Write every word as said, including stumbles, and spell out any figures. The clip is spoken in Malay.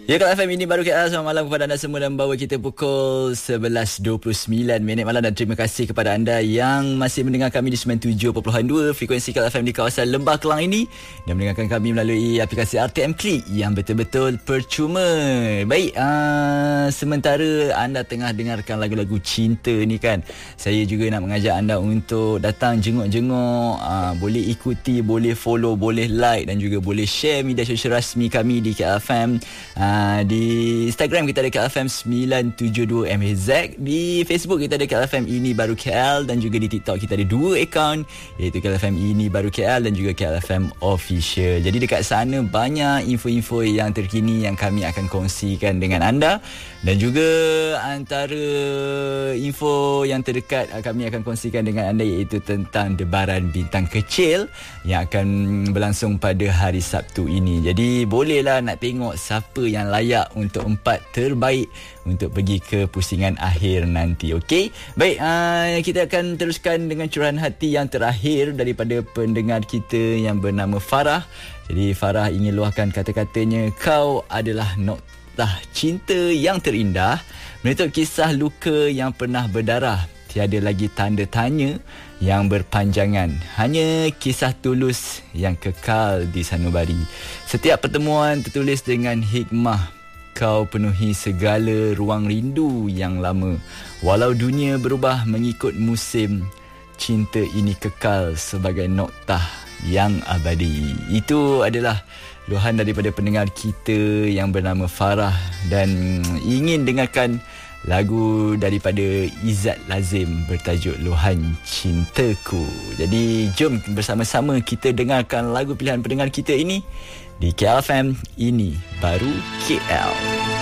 Ya, K L F M ini baru K L. Selamat malam kepada anda semua dan bawa kita pukul sebelas dua puluh sembilan minit malam, dan terima kasih kepada anda yang masih mendengar kami di sembilan puluh tujuh perpuluhan dua frekuensi K L F M di kawasan Lembah Kelang ini, dan mendengarkan kami melalui aplikasi R T M Klik yang betul-betul percuma. Baik, uh, sementara anda tengah dengarkan lagu-lagu cinta ni kan, saya juga nak mengajak anda untuk datang jenguk-jenguk, uh, boleh ikuti, boleh follow, boleh like dan juga boleh share media sosial rasmi kami di K L F M. Uh, di Instagram kita ada K L F M sembilan tujuh dua M H Z, di Facebook kita ada K L F M Ini Baru K L, dan juga di TikTok kita ada dua akaun, iaitu K L F M Ini Baru K L dan juga K L F M Official. Jadi dekat sana banyak info-info yang terkini yang kami akan kongsikan dengan anda, dan juga antara info yang terdekat kami akan kongsikan dengan anda iaitu tentang debaran bintang kecil yang akan berlangsung pada hari Sabtu ini. Jadi bolehlah nak tengok siapa yang layak untuk empat terbaik untuk pergi ke pusingan akhir nanti. Okey, baik, uh, kita akan teruskan dengan curahan hati yang terakhir daripada pendengar kita yang bernama Farah. Jadi Farah ingin luahkan kata-katanya, kau adalah noktah cinta yang terindah, menutup kisah luka yang pernah berdarah. Tiada lagi tanda tanya yang berpanjangan, hanya kisah tulus yang kekal di sanubari. Setiap pertemuan tertulis dengan hikmah, kau penuhi segala ruang rindu yang lama. Walau dunia berubah mengikut musim, cinta ini kekal sebagai noktah yang abadi. Itu adalah luahan daripada pendengar kita yang bernama Farah, dan ingin dengarkan lagu daripada Izzat Lazim bertajuk Luahan Cintaku. Jadi jom bersama-sama kita dengarkan lagu pilihan pendengar kita ini di K L F M Ini Baru K L.